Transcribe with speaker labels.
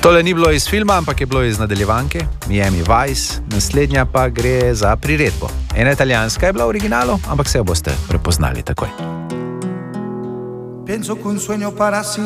Speaker 1: Tole ni bilo iz filma, ampak je bilo iz nadaljevanke Miami Vice, naslednja pa gre za priredbo. Ena italijanska je bila v originalu, ampak se jo boste prepoznali takoj.